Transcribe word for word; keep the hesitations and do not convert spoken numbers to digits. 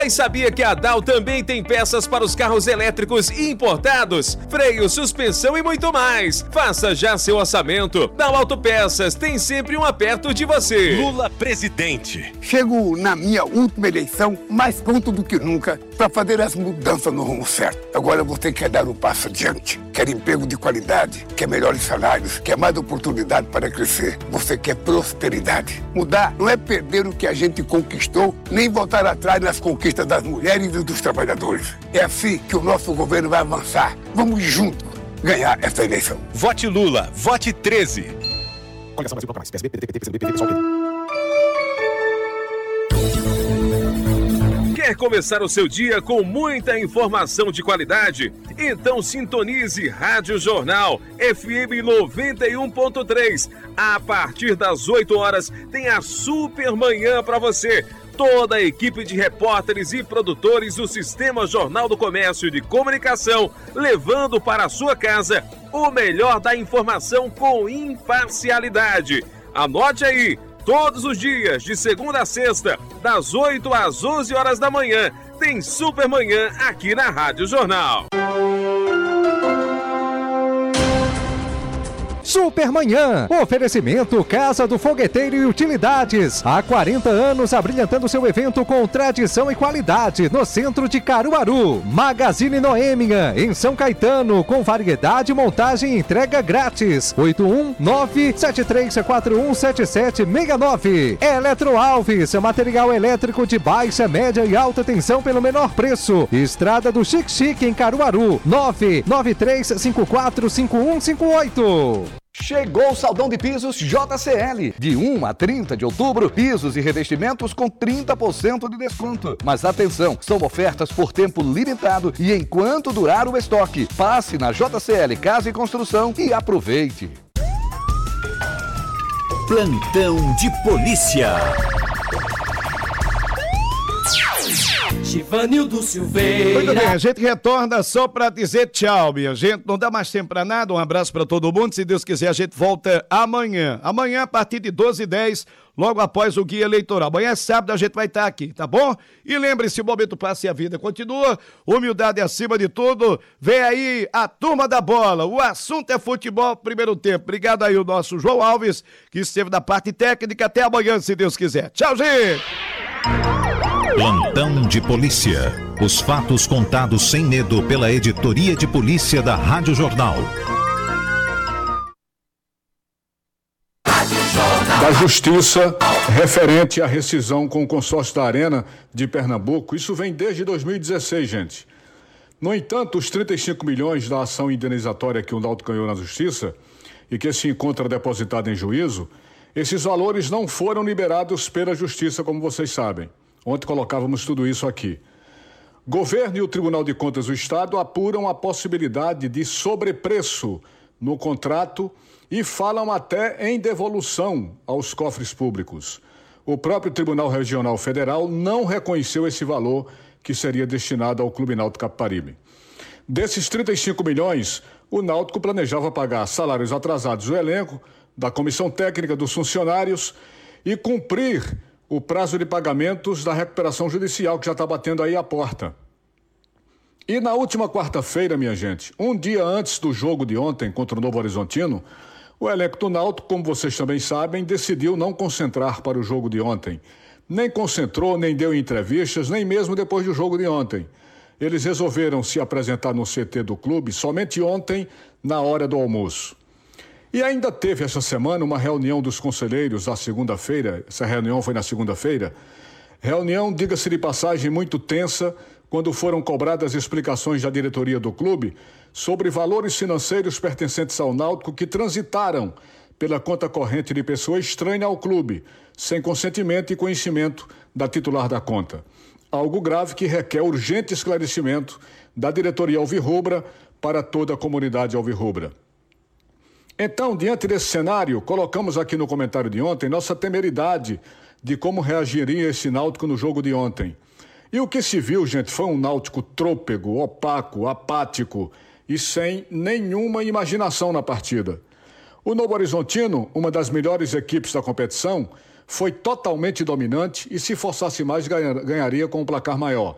Mas sabia que a Dow também tem peças para os carros elétricos importados, freio, suspensão e muito mais? Faça já seu orçamento. Dow Autopeças tem sempre um perto de você. Lula presidente. Chego na minha última eleição mais pronto do que nunca para fazer as mudanças no rumo certo. Agora você quer dar um passo adiante, quer emprego de qualidade, quer melhores salários, quer mais oportunidade para crescer. Você quer prosperidade. Mudar não é perder o que a gente conquistou, nem voltar atrás nas conquistas das mulheres e dos trabalhadores. É assim que o nosso governo vai avançar. Vamos juntos ganhar essa eleição. Vote Lula, vote treze. Coligação Brasil Toca Mais, P S B, P D T, P T, P C B, P T, P S B. Quer começar o seu dia com muita informação de qualidade? Então sintonize Rádio Jornal F M noventa e um ponto três. A partir das oito horas tem a Super Manhã para você. Toda a equipe de repórteres e produtores do Sistema Jornal do Comércio de Comunicação, levando para a sua casa o melhor da informação com imparcialidade. Anote aí, todos os dias, de segunda a sexta, das oito às onze horas da manhã, tem Super Manhã aqui na Rádio Jornal. Supermanhã, oferecimento Casa do Fogueteiro e Utilidades. Há quarenta anos abrilhantando seu evento com tradição e qualidade no centro de Caruaru. Magazine Noêmia, em São Caetano, com variedade, montagem e entrega grátis. oito um nove sete três quatro um sete sete seis nove. Eletro Alves, material elétrico de baixa, média e alta tensão pelo menor preço. Estrada do Chique Chique em Caruaru. nove nove três cinco quatro cinco um cinco oito. Chegou o Saldão de Pisos J C L. De um a trinta de outubro, pisos e revestimentos com trinta por cento de desconto. Mas atenção, são ofertas por tempo limitado e enquanto durar o estoque. Passe na J C L Casa e Construção e aproveite. Plantão de polícia. Givanildo Silveira. Muito bem, a gente retorna só para dizer tchau, minha gente. Não dá mais tempo para nada. Um abraço para todo mundo. Se Deus quiser, a gente volta amanhã. Amanhã, a partir de doze e dez, logo após o guia eleitoral. Amanhã é sábado, a gente vai estar aqui, tá bom? E lembre-se, o momento passa e a vida continua. Humildade acima de tudo. Vem aí a turma da bola. O assunto é futebol, primeiro tempo. Obrigado aí o nosso João Alves, que esteve na parte técnica. Até amanhã, se Deus quiser. Tchau, gente! Plantão de polícia. Os fatos contados sem medo pela editoria de polícia da Rádio Jornal. Da Justiça, referente à rescisão com o consórcio da Arena de Pernambuco. Isso vem desde dois mil e dezesseis, gente. No entanto, os trinta e cinco milhões da ação indenizatória que o Náutico ganhou na Justiça e que se encontra depositado em juízo, esses valores não foram liberados pela Justiça, como vocês sabem. Ontem colocávamos tudo isso aqui. Governo e o Tribunal de Contas do Estado apuram a possibilidade de sobrepreço no contrato e falam até em devolução aos cofres públicos. O próprio Tribunal Regional Federal não reconheceu esse valor que seria destinado ao Clube Náutico Capibaribe. Desses trinta e cinco milhões, o Náutico planejava pagar salários atrasados do elenco, da comissão técnica, dos funcionários e cumprir o prazo de pagamentos da recuperação judicial que já está batendo aí a porta. E na última quarta-feira, minha gente, um dia antes do jogo de ontem contra o Novo Horizontino, o elenco do Náutico, como vocês também sabem, decidiu não concentrar para o jogo de ontem. Nem concentrou, nem deu entrevistas, nem mesmo depois do jogo de ontem. Eles resolveram se apresentar no C T do clube somente ontem, na hora do almoço. E ainda teve essa semana uma reunião dos conselheiros na segunda-feira, essa reunião foi na segunda-feira, reunião, diga-se de passagem, muito tensa, quando foram cobradas explicações da diretoria do clube sobre valores financeiros pertencentes ao Náutico que transitaram pela conta corrente de pessoa estranha ao clube, sem consentimento e conhecimento da titular da conta. Algo grave que requer urgente esclarecimento da diretoria alvirrubra para toda a comunidade alvirrubra. Então, diante desse cenário, colocamos aqui no comentário de ontem nossa temeridade de como reagiria esse Náutico no jogo de ontem. E o que se viu, gente, foi um Náutico trôpego, opaco, apático e sem nenhuma imaginação na partida. O Novo Horizontino, uma das melhores equipes da competição, foi totalmente dominante e se forçasse mais ganharia com um placar maior.